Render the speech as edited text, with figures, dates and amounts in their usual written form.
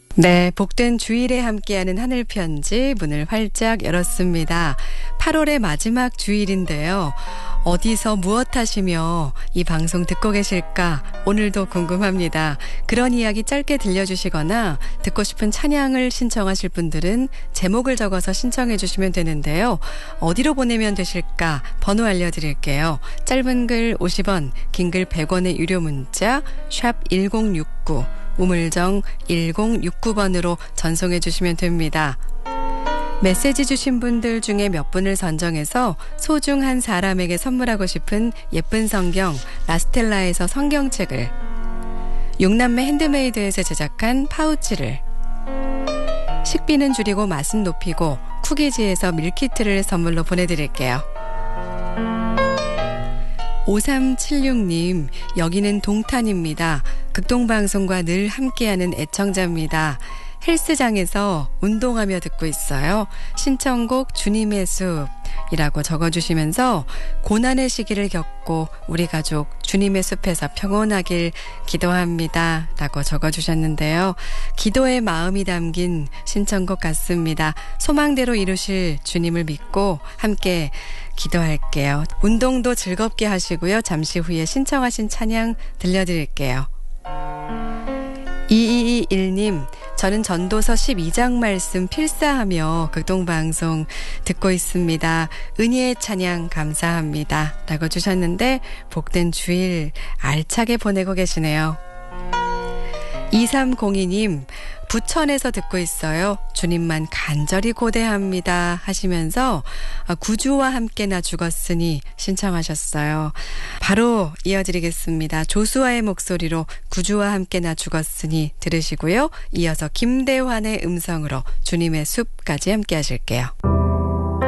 네, 복된 주일에 함께하는 하늘편지 문을 활짝 열었습니다. 8월의 마지막 주일인데요. 어디서 무엇 하시며 이 방송 듣고 계실까? 오늘도 궁금합니다. 그런 이야기 짧게 들려주시거나 듣고 싶은 찬양을 신청하실 분들은 제목을 적어서 신청해 주시면 되는데요. 어디로 보내면 되실까? 번호 알려드릴게요. 짧은 글 50원, 긴 글 100원의 유료 문자 샵 1069 우물정 1069번으로 전송해 주시면 됩니다. 메시지 주신 분들 중에 몇 분을 선정해서 소중한 사람에게 선물하고 싶은 예쁜 성경 라스텔라에서 성경책을, 육남매 핸드메이드에서 제작한 파우치를, 식비는 줄이고 맛은 높이고 쿠키지에서 밀키트를 선물로 보내드릴게요. 5376님, 여기는 동탄입니다. 극동방송과 늘 함께하는 애청자입니다. 헬스장에서 운동하며 듣고 있어요. 신청곡 주님의 숲이라고 적어주시면서 고난의 시기를 겪고 우리 가족 주님의 숲에서 평온하길 기도합니다 라고 적어주셨는데요. 기도의 마음이 담긴 신청곡 같습니다. 소망대로 이루실 주님을 믿고 함께 기도할게요. 운동도 즐겁게 하시고요. 잠시 후에 신청하신 찬양 들려드릴게요. 2221님, 저는 전도서 12장 말씀 필사하며 극동방송 듣고 있습니다. 은혜의 찬양 감사합니다 라고 주셨는데 복된 주일 알차게 보내고 계시네요. 2302님, 부천에서 듣고 있어요. 주님만 간절히 고대합니다 하시면서 구주와 함께 나 죽었으니 신청하셨어요. 바로 이어드리겠습니다. 조수아의 목소리로 구주와 함께 나 죽었으니 들으시고요. 이어서 김대환의 음성으로 주님의 숲까지 함께 하실게요.